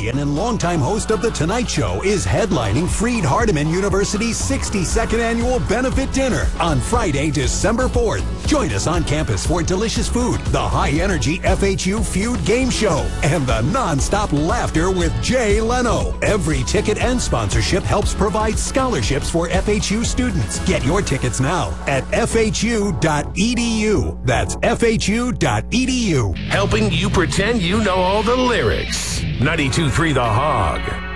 comedian and longtime host of The Tonight Show, is headlining Freed-Hardeman University's 62nd Annual Benefit Dinner on Friday, December 4th. Join us on campus for delicious food, the high-energy FHU Feud game show, and the non-stop laughter with Jay Leno. Every ticket and sponsorship helps provide scholarships for FHU students. Get your tickets now at fhu.edu. That's fhu.edu. Helping you pretend you know all the lyrics. 92.3 The Hog.